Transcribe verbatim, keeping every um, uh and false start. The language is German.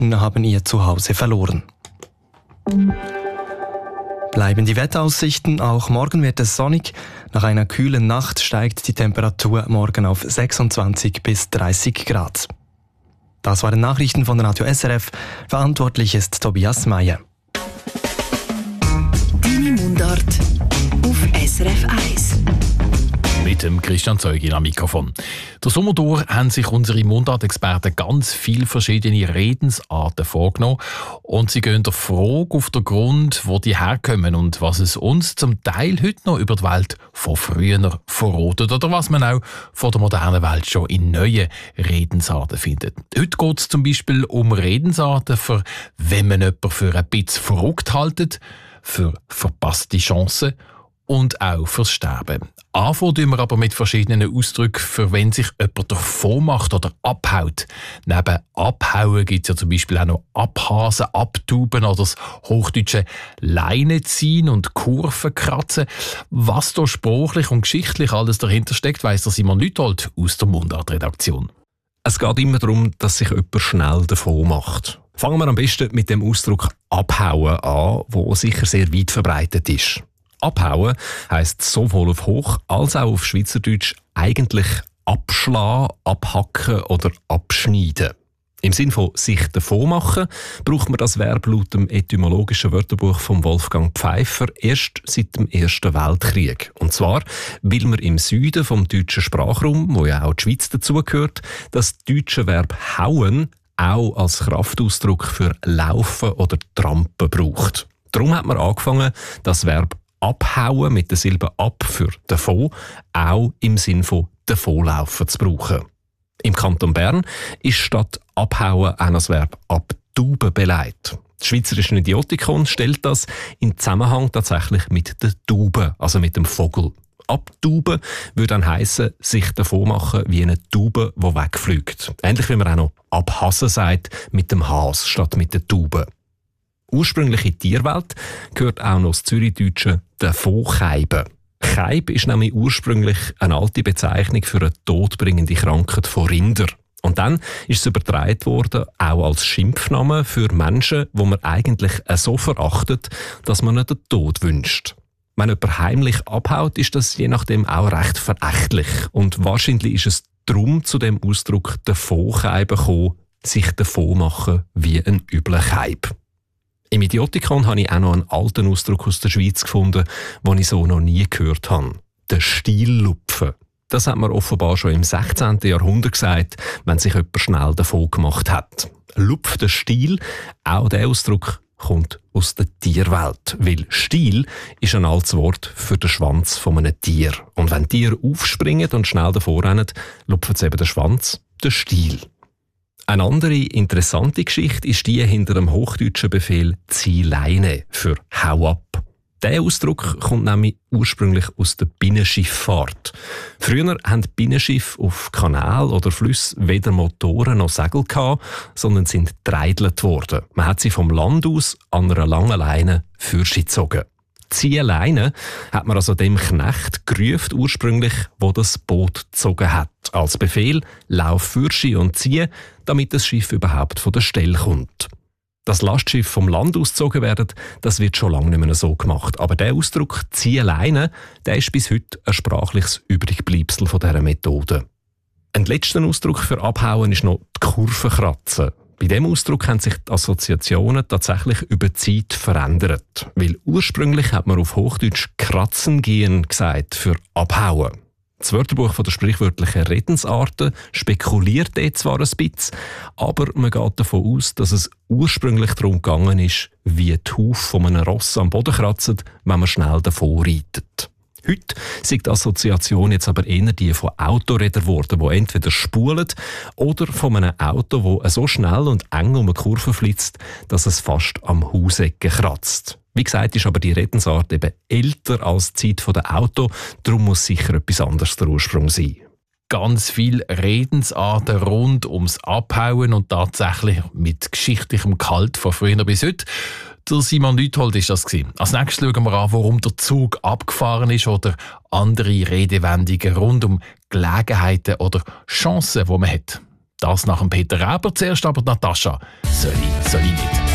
Menschen haben ihr Zuhause verloren. Bleiben die Wetteraussichten, auch morgen wird es sonnig. Nach einer kühlen Nacht steigt die Temperatur morgen auf sechsundzwanzig bis dreißig Grad. Das waren Nachrichten von Radio S R F. Verantwortlich ist Tobias Meyer. Deine Mundart auf S R F eins. Mit dem Christian Zeugin am Mikrofon. Der Sommer durch haben sich unsere Mundart-Experten ganz viele verschiedene Redensarten vorgenommen und sie gehen der Frage auf den Grund, wo die herkommen und was es uns zum Teil heute noch über die Welt von früher verratet oder was man auch von der modernen Welt schon in neuen Redensarten findet. Heute geht es zum Beispiel um Redensarten, für wenn man jemanden für ein bisschen verrückt haltet, für verpasste Chancen und auch fürs Sterben. Anfangen tun wir aber mit verschiedenen Ausdrücken, für wenn sich jemand davon macht oder abhaut. Neben abhauen gibt es ja zum Beispiel auch noch abhasen, abtuben oder das hochdeutsche Leine ziehen und Kurven kratzen. Was da sprachlich und geschichtlich alles dahinter steckt, weiss der Simon Lüthold aus der Mundart-Redaktion. Es geht immer darum, dass sich jemand schnell davon macht. Fangen wir am besten mit dem Ausdruck abhauen an, der sicher sehr weit verbreitet ist. Abhauen heisst sowohl auf Hoch- als auch auf Schweizerdeutsch eigentlich abschlagen, abhacken oder abschneiden. Im Sinn von sich davon machen braucht man das Verb laut dem etymologischen Wörterbuch von Wolfgang Pfeiffer erst seit dem Ersten Weltkrieg. Und zwar, weil man im Süden vom deutschen Sprachraum, wo ja auch die Schweiz dazugehört, das deutsche Verb hauen auch als Kraftausdruck für laufen oder trampen braucht. Darum hat man angefangen, das Verb abhauen mit der Silbe ab für davon auch im Sinn von davonlaufen zu brauchen. Im Kanton Bern ist statt abhauen auch das Verb abtuben beleidigt. Das Schweizerische Idiotikon stellt das in Zusammenhang tatsächlich mit der Taube, also mit dem Vogel. Abtuben würde dann heissen, sich davon machen wie eine Taube, die wegfliegt. Ähnlich wie man auch noch abhassen sagt, mit dem Has statt mit der Taube. Ursprünglich in die Tierwelt gehört auch noch das Zürichdeutsche davoncheiben. Cheib ist nämlich ursprünglich eine alte Bezeichnung für eine todbringende Krankheit von Rindern. Und dann ist es übertragen worden, auch als Schimpfname für Menschen, die man eigentlich so verachtet, dass man ihnen den Tod wünscht. Wenn jemand heimlich abhaut, ist das je nachdem auch recht verächtlich. Und wahrscheinlich ist es darum zu dem Ausdruck davoncheiben gekommen, sich davon machen wie ein übler Cheib. Im Idiotikon habe ich auch noch einen alten Ausdruck aus der Schweiz gefunden, den ich so noch nie gehört habe. Der Stiellupfen. Das hat man offenbar schon im sechzehnten Jahrhundert gesagt, wenn sich jemand schnell davon gemacht hat. Lupf der Stiel, auch der Ausdruck kommt aus der Tierwelt, weil Stiel ist ein altes Wort für den Schwanz von einem Tier. Und wenn Tiere aufspringen und schnell davor rennen, lupfen sie eben den Schwanz, den Stiel. Eine andere interessante Geschichte ist die hinter dem hochdeutschen Befehl «Zieh Leine» für «Hau ab». Dieser Ausdruck kommt nämlich ursprünglich aus der Binnenschifffahrt. Früher hatten Binnenschiffe auf Kanälen oder Flüssen weder Motoren noch Segel gehabt, sondern sind dreidelt worden. Man hat sie vom Land aus an einer langen Leine fürchi gezogen. «Zieh Leine» hat man also dem Knecht gerufen, ursprünglich, wo das Boot gezogen hat. Als Befehl «Lauf fürchi und zieh», damit das Schiff überhaupt von der Stelle kommt. Dass Lastschiff vom Land ausgezogen werden, das wird schon lange nicht mehr so gemacht. Aber der Ausdruck «Zieh Leine», der ist bis heute ein sprachliches Übrigbleibsel von dieser Methode. Ein letzter Ausdruck für Abhauen ist noch die Kurve kratzen. Bei diesem Ausdruck haben sich die Assoziationen tatsächlich über die Zeit verändert. Weil ursprünglich hat man auf Hochdeutsch «kratzen gehen» gesagt für «abhauen». Das Wörterbuch von der sprichwörtlichen Redensarten spekuliert dort zwar ein bisschen, aber man geht davon aus, dass es ursprünglich darum gegangen ist, wie die Hufe von einem Ross am Boden kratzen, wenn man schnell davon reitet. Heute sind die Assoziation jetzt aber eher die von Autorädern geworden, die entweder spulen oder von einem Auto, das so schnell und eng um eine Kurve flitzt, dass es fast am Hausecken kratzt. Wie gesagt, ist aber die Redensart eben älter als die Zeit der Auto, darum muss sicher etwas anderes der Ursprung sein. Ganz viele Redensarten rund ums Abhauen und tatsächlich mit geschichtlichem Gehalt von früher bis heute. Der Simon Lüthold war das. Als nächstes schauen wir an, warum der Zug abgefahren ist oder andere Redewendungen rund um Gelegenheiten oder Chancen, die man hat. Das nach dem Peter Reber. Zuerst aber Natascha. Soll ich, soll ich nicht.